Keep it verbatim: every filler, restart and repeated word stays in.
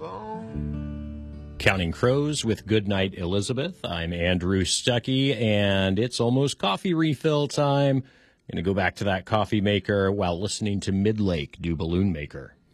bone. Counting Crows with Goodnight Elizabeth. I'm Andrew Stuckey, and it's almost coffee refill time. Going to go back to that coffee maker while listening to Midlake do Balloon Maker.